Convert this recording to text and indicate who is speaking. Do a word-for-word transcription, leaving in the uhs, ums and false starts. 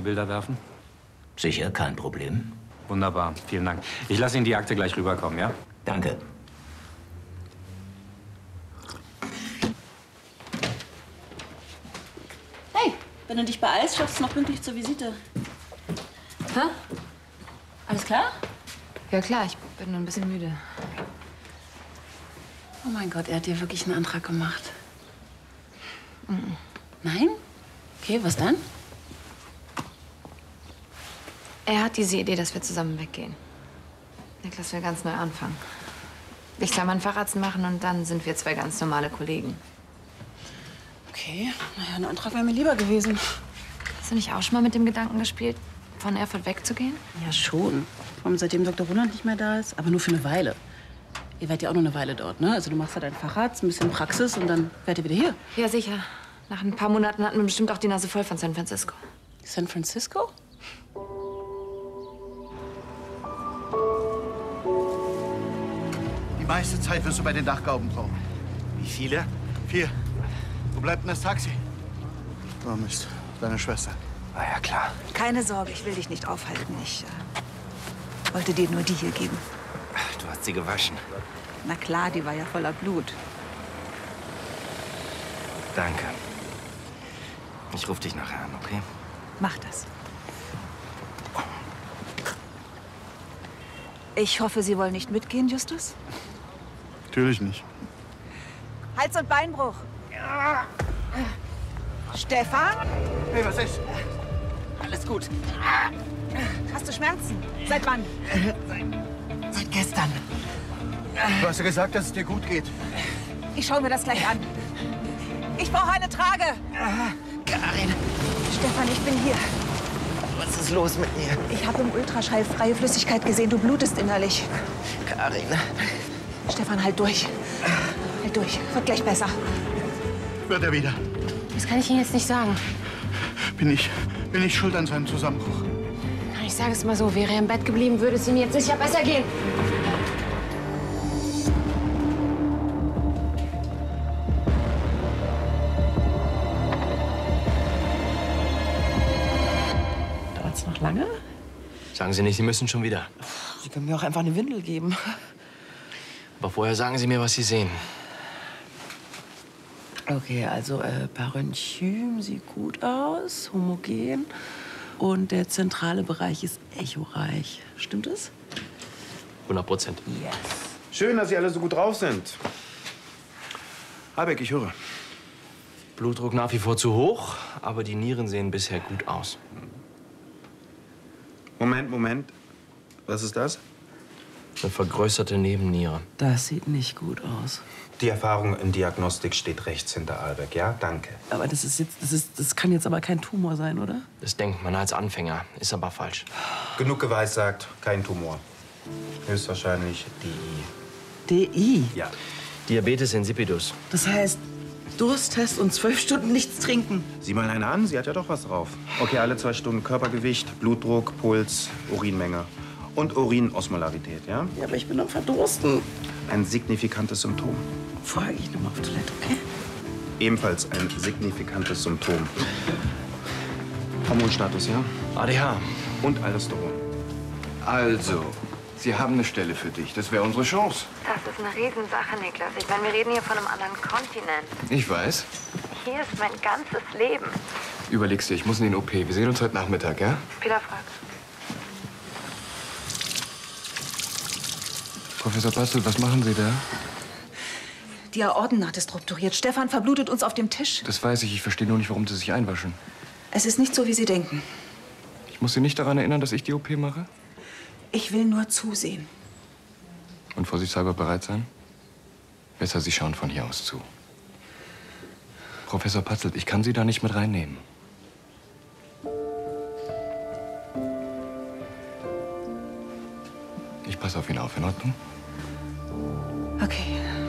Speaker 1: Bilder werfen?
Speaker 2: Sicher, kein Problem.
Speaker 1: Wunderbar, vielen Dank. Ich lasse Ihnen die Akte gleich rüberkommen, ja?
Speaker 2: Danke.
Speaker 3: Hey, wenn du dich beeilst, schaffst du noch pünktlich zur Visite. Hä? Alles klar?
Speaker 4: Ja klar, ich bin nur ein bisschen müde.
Speaker 3: Oh mein Gott, er hat dir wirklich einen Antrag gemacht.
Speaker 4: Mhm.
Speaker 3: Nein? Okay, was dann?
Speaker 4: Er hat diese Idee, dass wir zusammen weggehen. Niklas will ganz neu anfangen. Ich soll meinen Facharzt machen und dann sind wir zwei ganz normale Kollegen.
Speaker 3: Okay, naja, ein Antrag wäre mir lieber gewesen.
Speaker 4: Hast du nicht auch schon mal mit dem Gedanken gespielt, von Erfurt wegzugehen?
Speaker 3: Ja, schon. Vor allem seitdem Doktor Roland nicht mehr da ist. Aber nur für eine Weile. Ihr werdet ja auch noch eine Weile dort, ne? Also du machst ja deinen Facharzt, ein bisschen Praxis und dann werdet ihr wieder hier.
Speaker 4: Ja, sicher. Nach ein paar Monaten hatten wir bestimmt auch die Nase voll von San Francisco.
Speaker 3: San Francisco?
Speaker 5: Die meiste Zeit wirst du bei den Dachgauben brauchen.
Speaker 2: Wie viele?
Speaker 5: Vier. Wo bleibt denn das Taxi? Oh Mist, deine Schwester.
Speaker 2: War ja klar.
Speaker 6: Keine Sorge, ich will dich nicht aufhalten. Ich äh, wollte dir nur die hier geben.
Speaker 2: Du hast sie gewaschen.
Speaker 6: Na klar, die war ja voller Blut.
Speaker 2: Danke. Ich rufe dich nachher an, okay?
Speaker 6: Mach das. Ich hoffe, Sie wollen nicht mitgehen, Justus?
Speaker 5: Natürlich nicht.
Speaker 6: Hals- und Beinbruch. Ja. Stefan?
Speaker 5: Hey, was ist?
Speaker 2: Alles gut.
Speaker 6: Hast du Schmerzen? Seit wann?
Speaker 2: Seit, seit gestern.
Speaker 5: Du hast ja gesagt, dass es dir gut geht.
Speaker 6: Ich schaue mir das gleich an. Ich brauche eine Trage.
Speaker 2: Karin.
Speaker 6: Stefan, ich bin hier.
Speaker 2: Was ist los mit mir?
Speaker 6: Ich habe im Ultraschall freie Flüssigkeit gesehen. Du blutest innerlich.
Speaker 2: Karin.
Speaker 6: Stefan, halt durch. Halt durch. Wird gleich besser.
Speaker 5: Wird er wieder?
Speaker 4: Das kann ich Ihnen jetzt nicht sagen.
Speaker 5: Bin ich, bin ich schuld an seinem Zusammenbruch?
Speaker 4: Ich sage es mal so, wäre er im Bett geblieben, würde es ihm jetzt sicher besser gehen.
Speaker 3: Dauert's noch lange?
Speaker 2: Sagen Sie nicht, Sie müssen schon wieder.
Speaker 3: Sie können mir auch einfach eine Windel geben.
Speaker 2: Aber vorher sagen Sie mir, was Sie sehen.
Speaker 3: Okay, also äh, Parenchym sieht gut aus, homogen. Und der zentrale Bereich ist echoreich. Stimmt es?
Speaker 2: hundert Prozent.
Speaker 3: Yes.
Speaker 7: Schön, dass Sie alle so gut drauf sind. Habeck, ich höre.
Speaker 2: Blutdruck nach wie vor zu hoch, aber die Nieren sehen bisher gut aus.
Speaker 7: Moment, Moment. Was ist das?
Speaker 2: Eine vergrößerte Nebenniere.
Speaker 3: Das sieht nicht gut aus.
Speaker 7: Die Erfahrung in Diagnostik steht rechts hinter Albeck, ja? Danke.
Speaker 3: Aber das ist jetzt, das ist, das kann jetzt aber kein Tumor sein, oder?
Speaker 2: Das denkt man als Anfänger, ist aber falsch.
Speaker 7: Genug geweissagt, kein Tumor. Höchstwahrscheinlich D I.
Speaker 3: D I?
Speaker 7: Ja.
Speaker 2: Diabetes insipidus.
Speaker 3: Das heißt, Dursttest und zwölf Stunden nichts trinken.
Speaker 7: Sieh mal eine an, sie hat ja doch was drauf. Okay, alle zwei Stunden Körpergewicht, Blutdruck, Puls, Urinmenge. Und Urinosmolarität, ja?
Speaker 3: Ja, aber ich bin am Verdursten.
Speaker 7: Ein signifikantes Symptom.
Speaker 3: Vorher gehe ich noch mal auf Toilette, okay?
Speaker 7: Ebenfalls ein signifikantes Symptom. Hormonstatus, ja?
Speaker 2: A D H.
Speaker 7: Und Aldosteron.
Speaker 8: Also, Sie haben eine Stelle für dich. Das wäre unsere Chance.
Speaker 4: Das ist eine Riesensache, Niklas. Ich meine, wir reden hier von einem anderen Kontinent.
Speaker 8: Ich weiß.
Speaker 4: Hier ist mein ganzes Leben.
Speaker 8: Überlegst du, ich muss in den O P. Wir sehen uns heute Nachmittag, ja?
Speaker 4: Viel Erfolg.
Speaker 8: Professor Bastel, was machen Sie da?
Speaker 6: Die Aortennaht ist strukturiert. Stefan verblutet uns auf dem Tisch.
Speaker 8: Das weiß ich. Ich verstehe nur nicht, warum Sie sich einwaschen.
Speaker 6: Es ist nicht so, wie Sie denken.
Speaker 8: Ich muss Sie nicht daran erinnern, dass ich die O P mache?
Speaker 6: Ich will nur zusehen.
Speaker 8: Und vorsichtshalber bereit sein? Besser, Sie schauen von hier aus zu. Professor Patzelt, ich kann Sie da nicht mit reinnehmen. Ich passe auf ihn auf, in Ordnung?
Speaker 6: Okay.